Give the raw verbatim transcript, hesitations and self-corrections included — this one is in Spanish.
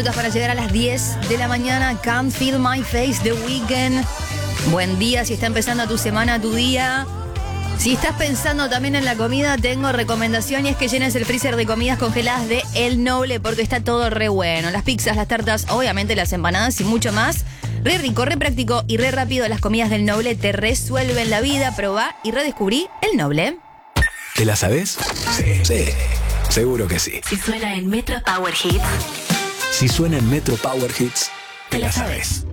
Para llegar a las diez de la mañana, Can't Feel My Face, The Weeknd. Buen día, si está empezando tu semana, tu día. Si estás pensando también en la comida, tengo recomendación y es que llenes el freezer de comidas congeladas de El Noble porque está todo re bueno. Las pizzas, las tartas, obviamente las empanadas y mucho más. Re rico, re práctico y re rápido, las comidas del Noble te resuelven la vida. Probá y redescubrí El Noble. ¿Te la sabes? Sí, sí, seguro que sí. Si suena en Metro Power Hits. Si suena en Metro Power Hits, te la sabes.